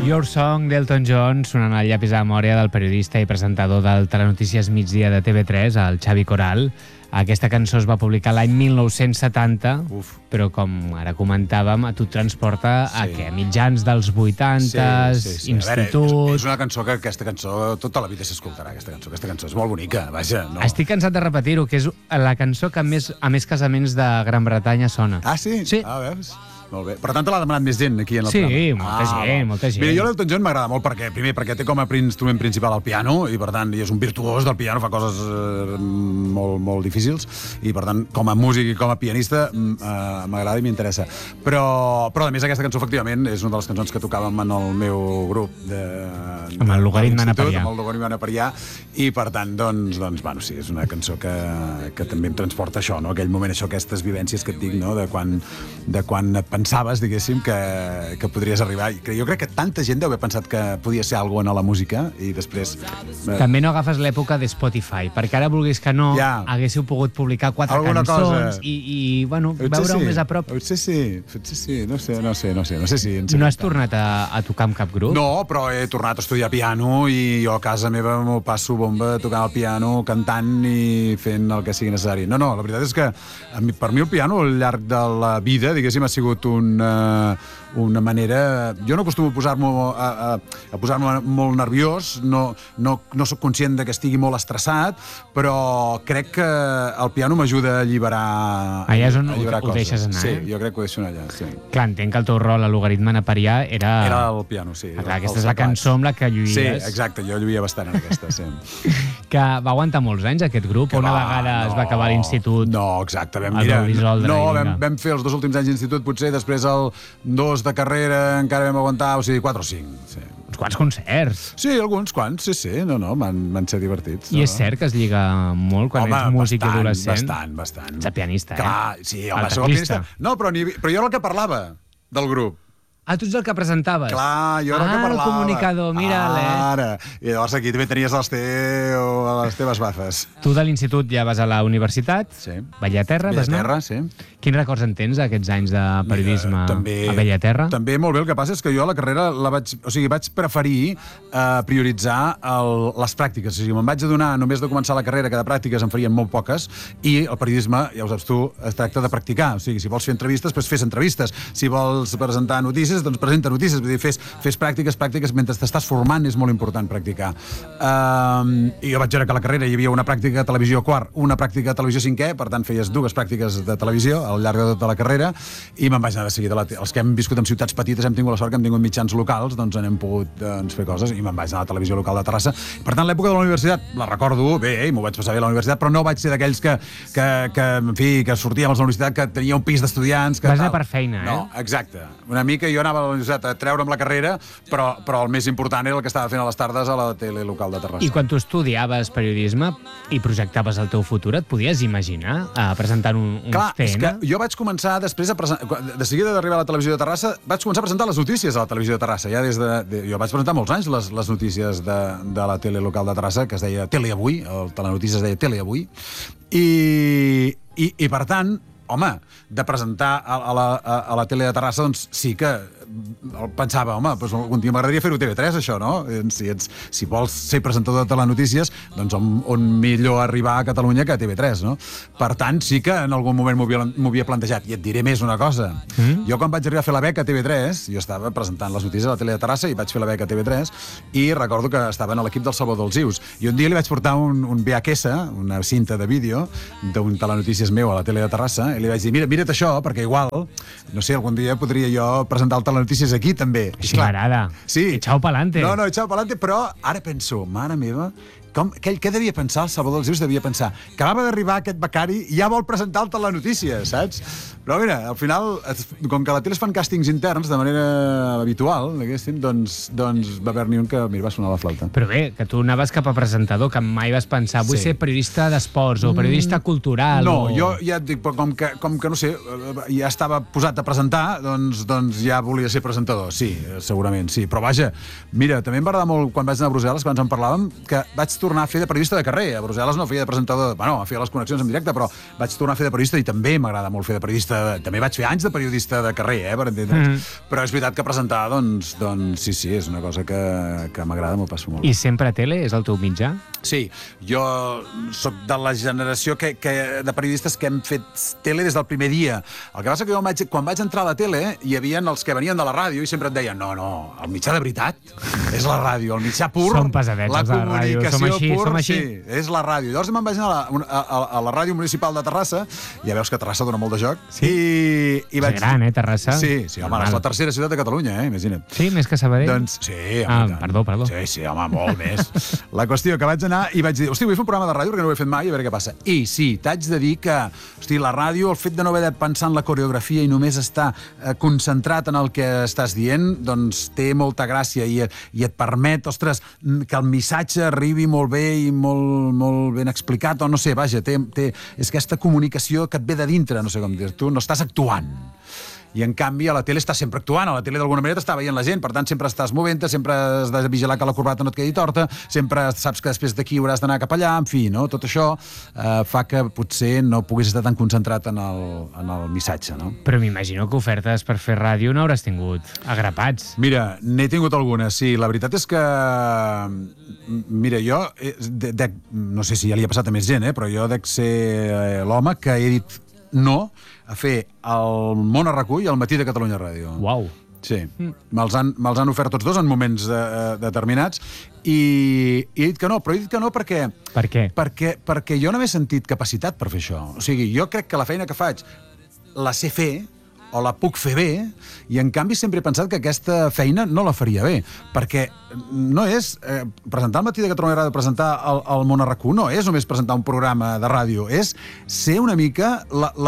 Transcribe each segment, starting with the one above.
Your Song d'Elton John sonant al llapis de memòria del periodista i presentador del Telenotícies Migdia de TV3, el Xavi Coral. Aquesta cançó es va publicar l'any 1970, però com ara comentàvem, a tu et transporta a què? Mitjans dels 80, institut... Veure, és una cançó que aquesta cançó tota la vida s'escoltarà, aquesta cançó és molt bonica, vaja. No. Estic cansat de repetir-ho, que és la cançó que a més casaments de Gran Bretanya sona. Ah, sí? Sí. Ah, veus? Molt bé. Per tant, te l'ha demanat més gent aquí en el programa. Sí, molta gent. Mira, jo l'Elton John m'agrada molt perquè té com a instrument principal el piano i, per tant, és un virtuós del piano, fa coses molt, molt difícils i, per tant, com a músic i com a pianista m'agrada i m'interessa. Però, a més, aquesta cançó, efectivament, és una de les cançons que tocàvem en el meu grup amb el logaritme Anaparià. Amb el logaritme Anaparià i, per tant, doncs, bueno, sí, és una cançó que també em transporta això, no? Aquell moment, aquestes vivències que et dic, no? De quan et pensaves, diguéssim, que podries arribar. Jo crec que tanta gent deu haver pensat que podia ser alguna cosa a la música i després... També no agafes l'època de Spotify, perquè ara, vulguis que no, haguéssiu pogut publicar 4 alguna cançons i bueno, veure-ho més a prop. Potser sí, no sé si... No has tornat a tocar amb cap grup? No, però he tornat a estudiar piano i jo a casa meva m'ho passo bomba tocant el piano, cantant i fent el que sigui necessari. No, la veritat és que per mi el piano al llarg de la vida, diguéssim, ha sigut una manera... Jo no acostumo a posar-me molt nerviós, no soc conscient de que estigui molt estressat, però crec que el piano m'ajuda a alliberar allà és on ho deixes anar, Sí, jo crec que ho deixo anar allà, sí. Clar, entenc que el teu rol a logaritme Anaparià era el piano, sí. Clar, aquesta és la cançó amb la que lluïes. Sí, exacte, jo lluïa bastant en aquesta, sí. Que va aguantar molts anys, aquest grup, o una vegada es va acabar l'institut? No, exacte, vam fer els 2 últims anys d'institut, potser, després el 2 de carrera encara vam aguantar, o sigui, 4 o 5, sí. Uns quants concerts. Sí, alguns quants, sí, van ser divertits. I és cert que es lliga molt quan ets músic adolescent? Bastant. Ets pianista, clar, sí, home, soc pianista. No, però jo era el que parlava del grup. Ah, tu ets el que presentaves? Clar, jo era el que parlava. El comunicador, mira-le. Ara, i llavors aquí també tenies les teves bafes. Tu de l'institut ja vas a la universitat? Sí. Bellaterra, vas anar? Bellaterra, sí. Quins records en tens d'aquests anys de periodisme a Bellaterra? També molt bé, el que passa és que jo a la carrera vaig preferir prioritzar les pràctiques. O sigui, me'n vaig adonar només de començar la carrera que de pràctiques en farien molt poques i el periodisme, ja ho saps tu, es tracta de practicar. O sigui, si vols fer entrevistes, doncs fes entrevistes. Si vols presentar notícies, doncs presenta notícies, vull dir, fes pràctiques, mentre t'estàs formant és molt important practicar. I jo vaig veure que a la carrera hi havia una pràctica de televisió quart, una pràctica de televisió cinquè, per tant feies 2 pràctiques de televisió al llarg de tota la carrera i me'n vaig anar de seguida. Els que hem viscut en ciutats petites hem tingut la sort que hem tingut mitjans locals, doncs hem pogut fer coses i me'n vaig anar a la televisió local de Terrassa. Per tant, l'època de la universitat la recordo bé i m'ho vaig passar bé a la universitat, però no vaig ser d'aquells que sortíem a la universitat, que tenia un pis d'estudiants... Vas anar per feina, No, exacte. Una mica jo anava a la universitat a treure'm la carrera, però el més important era el que estava fent a les tardes a la tele local de Terrassa. I quan tu estudiaves periodisme i projectaves el teu futur, et podies imaginar presentant un Clar, TN? És que jo vaig començar després de seguida d'arribar a la televisió de Terrassa, vaig començar a presentar les notícies a la televisió de Terrassa. Ja jo vaig presentar molts anys les notícies de la tele local de Terrassa, que es deia Tele Avui, el telenotícies es deia Tele Avui, i per tant, home, de presentar a la tele de Terrassa, doncs sí que pensava, home, doncs algun dia m'agradaria fer-ho TV3, això, no? Si vols ser presentador de telenotícies, doncs on millor arribar a Catalunya que a TV3, no? Per tant, sí que en algun moment m'ho havia plantejat. I et diré més una cosa. Jo quan vaig arribar a fer la beca a TV3, jo estava presentant les notícies a la tele de Terrassa i vaig fer la beca a TV3 i recordo que estava en l'equip del Salvador dels Ius. I un dia li vaig portar un VHS, una cinta de vídeo d'un telenotícies meu a la tele de Terrassa i li vaig dir, mira't això, perquè igual, no sé, algun dia podria jo presentar el telenotícies aquí, també. Així m'agrada. Sí. Echao pa'lante. No, echao pa'lante, però ara penso, mare meva, què devia pensar el Salvador dels Ius? Devia pensar que acaba d'arribar aquest becari i ja vol presentar el telenotícies, saps? Però mira, al final, com que a la tele es fan càstings interns de manera habitual, doncs va haver-n'hi un que va sonar la flauta. Però bé, que tu anaves cap a presentador, que mai vas pensar vull ser periodista d'esports o periodista cultural. No, jo ja et dic, com que no sé, ja estava posat a presentar, doncs ja volia ser presentador, sí, segurament, sí. Però vaja, mira, també em va agradar molt quan vaig anar a Brussel·les, quan ens en parlàvem, que vaig tornar a fer de periodista de carrer. A Brussel·les no feia de presentador, bueno, feia les connexions en directe, però vaig tornar a fer de periodista i també m'agrada molt fer de periodista. També vaig fer anys de periodista de carrer, per entendre'ns. Però és veritat que presentar, doncs sí, és una cosa que m'agrada, m'ho passo molt. I sempre tele és el teu mitjà? Sí, jo sóc de la generació de periodistes que hem fet tele des del primer dia. El que passa que jo quan vaig entrar a la tele hi havia els que venien de la ràdio i sempre et deien no, el mitjà de veritat és la ràdio, el mitjà pur, som pesadets, la comunicació som així. Sí, és la ràdio. Llavors me'n vaig anar a la ràdio municipal de Terrassa, ja veus que Terrassa dona molt de joc, sí. I vaig... És gran, Terrassa? Sí, home, és la tercera ciutat de Catalunya, imagina't. Sí, més que Sabadell? Doncs sí, home. Perdó. Sí, home, molt més. La qüestió que vaig anar i vaig dir, hosti, vull fer un programa de ràdio perquè no ho he fet mai, a veure què passa. I sí, t'haig de dir que, hosti, la ràdio, el fet de no haver de pensar en la coreografia i només estar concentrat en el que estàs dient, doncs té molta gràcia i et permet, ostres, que el missatge arribi molt bé i molt ben explicat, o no sé, vaja, és aquesta comunicació que et ve de dintre, no sé com dir, tu no estàs actuant. I en canvi a la tele estàs sempre actuant, a la tele d'alguna manera t'està veient la gent, per tant sempre estàs movent-te, sempre has de vigilar que la corbata no et quedi torta, sempre saps que després d'aquí hauràs d'anar cap allà, en fi, no? Tot això fa que potser no puguis estar tan concentrat en el missatge, no? Però m'imagino que ofertes per fer ràdio no hauràs tingut agrapats. Mira, n'he tingut algunes, sí. La veritat és que... Mira, jo... no sé si ja li ha passat a més gent, però jo dec ser l'home que he dit no a fer el Món a RAC1 i el Matí de Catalunya Ràdio. Uau. Sí, me'ls han ofert tots dos en moments determinats i he dit que no, però he dit que no perquè... Per què? Perquè jo no m'he sentit capacitat per fer això. O sigui, jo crec que la feina que faig la sé fer, o la puc fer bé, i en canvi sempre he pensat que aquesta feina no la faria bé, perquè no és presentar el Matí de Catalunya Ràdio, presentar el Món a RAC1, no és només presentar un programa de ràdio, és ser una mica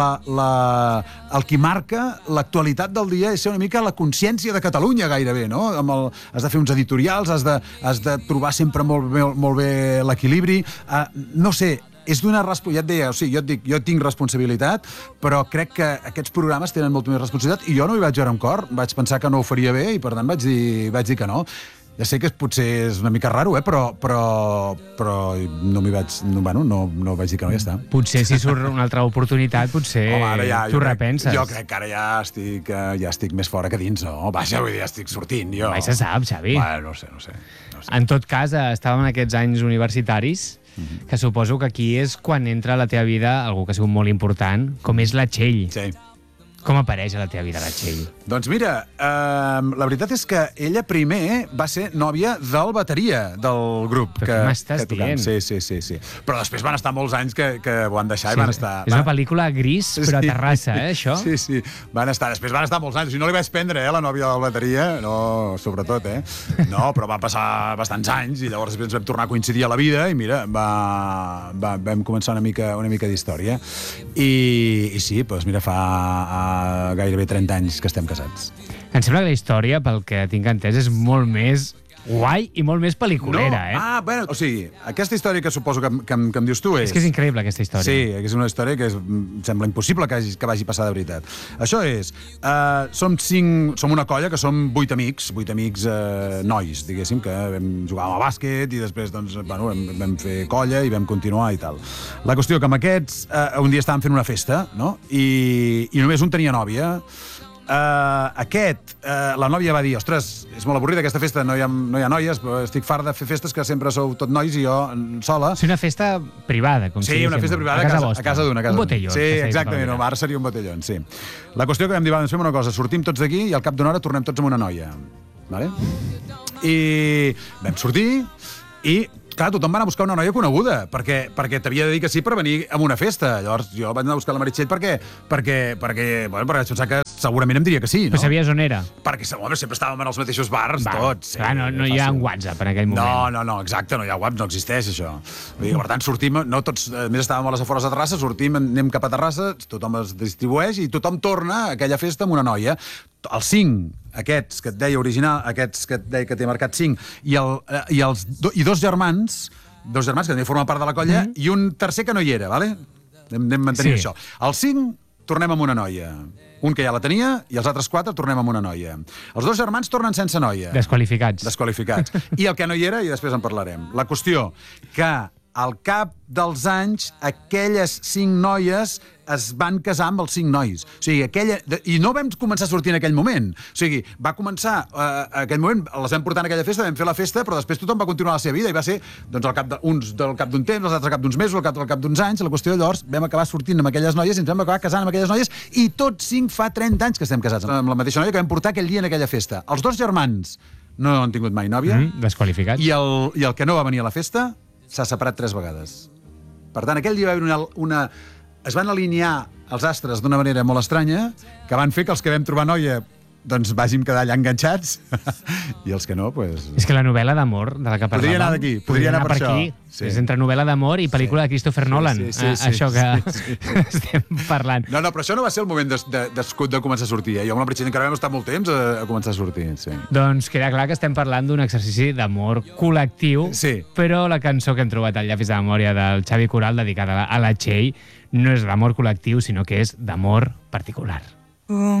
el que marca l'actualitat del dia, és ser una mica la consciència de Catalunya gairebé, no? Has de fer uns editorials, has de trobar sempre molt bé l'equilibri, no sé, és d'una responsabilitat, ja et deia, o sigui, jo et dic, jo tinc responsabilitat, però crec que aquests programes tenen molta més responsabilitat i jo no hi vaig veure amb cor, vaig pensar que no ho faria bé i per tant vaig dir que no. Ja sé que potser és una mica raro, però no m'hi vaig... No vaig dir que no, ja està. Potser si surt una altra oportunitat, potser tu repenses. Jo crec que ara ja estic més fora que dins, no? Vaja, vull dir, ja estic sortint, jo. Mai se sap, Xavi. Bueno, no sé. En tot cas, estàvem en aquests anys universitaris, que suposo que aquí és quan entra a la teva vida algú que ha sigut molt important, com és la Txell. Sí. Com apareix a la teva vida la Txell? Doncs mira, la veritat és que ella primer va ser nòvia del bateria del grup. Però què m'estàs dient? Sí. Però després van estar molts anys que ho han deixat i van estar... És una pel·lícula gris, però a Terrassa, això? Sí. Després van estar molts anys. No li vaig prendre, la nòvia del bateria, no, sobretot, No, però van passar bastants anys i llavors després ens vam tornar a coincidir a la vida i mira, vam començar una mica d'història. I sí, doncs mira, fa gairebé 30 anys que estem casats. Em sembla que la història, pel que tinc entès, és molt més guai i molt més pel·liculera, Bueno, o sigui, aquesta història que suposo que em dius tu és... És que és increïble, aquesta història. Sí, és una història que sembla impossible que vagi passar de veritat. Això és, som una colla que som 8 amics nois, diguéssim, que vam jugar a bàsquet i després, doncs, bueno, vam fer colla i vam continuar i tal. La qüestió que amb aquests, un dia estàvem fent una festa, no? I només un tenia nòvia. La nòvia va dir, ostres, és molt avorrida aquesta festa, no hi ha noies, però estic fart de fer festes que sempre sou tot nois i jo sola. Sí, una festa privada, com sí, una festa privada a casa d'una. Un botellón. Sí, exactament, ara seria un botellón, sí. La qüestió que vam dir, fem una cosa, sortim tots d'aquí i al cap d'una hora tornem tots amb una noia. Vale? I vam sortir i clar, tothom va anar a buscar una noia coneguda, perquè t'havia de dir que sí per venir a una festa. Llavors jo vaig anar a buscar la Meritxell perquè vaig pensar que segurament em diria que sí, no? Però sabies on era? Perquè sempre estàvem en els mateixos bars, tots. Clar, no hi ha un WhatsApp en aquell moment. No, exacte, no hi ha WhatsApp, no existeix això. Per tant, sortim, no tots, més estàvem a les afores de Terrassa, sortim, anem cap a Terrassa, tothom es distribueix i tothom torna a aquella festa amb una noia. Els 5, aquests que et deia original, aquests que et deia que t'he marcat 5, i dos germans que també formen part de la colla, i un tercer que no hi era, vale? Anem mantenint això. Els 5 tornem amb una noia. Un que ja la tenia i els altres 4 tornem amb una noia. Els 2 germans tornen sense noia. Desqualificats. Desqualificats. I el que no hi era, i després en parlarem. La qüestió, que al cap dels anys, aquelles 5 noies es van casar amb els 5 nois. O sigui, i no vam començar a sortir en aquell moment. O sigui, va començar aquell moment, les vam portar en aquella festa, vam fer la festa, però després tothom va continuar la seva vida i va ser, doncs, uns del cap d'un temps, els altres al cap d'uns mesos, al cap d'uns anys. La qüestió, llavors, vam acabar sortint amb aquelles noies i ens vam acabar casant amb aquelles noies i tots 5 fa 30 anys que estem casats amb la mateixa noia que vam portar aquell dia en aquella festa. Els 2 germans no han tingut mai nòvia. Desqualificats. I el que no va venir a la festa s'ha separat 3 vegades. Per tant, aquell dia va haver una... Es van alinear els astres d'una manera molt estranya que van fer que els que vam trobar noia doncs vàgim quedar allà enganxats i els que no, doncs... És que la novel·la d'amor de la que parlàvem... Podria anar d'aquí, podria anar per això. Sí. És entre novel·la d'amor i pel·lícula de Christopher Nolan. Això que estem parlant. No, però això no va ser el moment d'escut de començar a sortir. Jo amb la Britxina encara vam estar molt temps a començar a sortir. Sí. Doncs queda clar que estem parlant d'un exercici d'amor col·lectiu, però la cançó que hem trobat al llapis de memòria del Xavi Coral dedicada a la Txell no és d'amor col·lectiu, sinó que és d'amor particular.